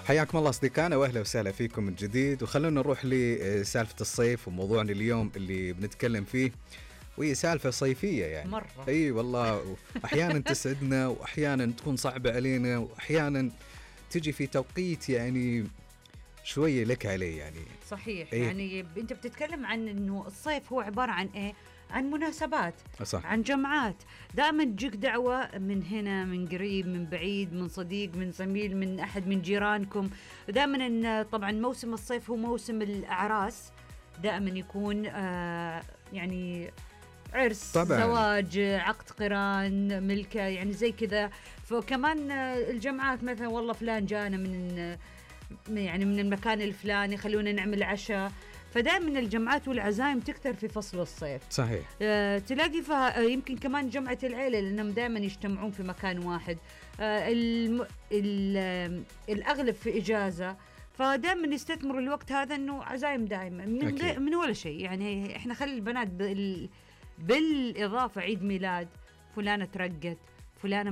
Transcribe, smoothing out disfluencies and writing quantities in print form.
حياكم الله أصدقائنا وأهلا وسهلا فيكم من جديد. وخلونا نروح لسالفة الصيف وموضوعنا اليوم اللي بنتكلم فيه، وهي سالفة صيفية يعني مرة. أي والله. أحيانا تسعدنا وأحيانا تكون صعبة علينا وأحيانا تجي في توقيت يعني شوية لك عليه يعني. صحيح. إيه؟ يعني أنت بتتكلم عن أنه الصيف هو عبارة عن إيه؟ عن مناسبات، صح. عن جمعات. دائما تجيك دعوة من هنا، من قريب، من بعيد، من صديق، من زميل، من أحد من جيرانكم. دائما إن طبعا موسم الصيف هو موسم الأعراس، دائما يكون يعني عرس طبعاً. زواج، عقد قران، ملكة، يعني زي كذا. فكمان الجمعات مثلا والله فلان جانا من المكان الفلاني، خلونا نعمل عشاء. فدائما الجمعات والعزائم تكثر في فصل الصيف. صحيح. تلاقي فيها يمكن كمان جمعة العيلة لأنهم دائما يجتمعون في مكان واحد. الأغلب في إجازة، فدائما يستثمروا الوقت هذا إنه عزائم دائما من ولا شيء. يعني إحنا خلي البنات بالإضافة عيد ميلاد، فلانة ترقت، فلانة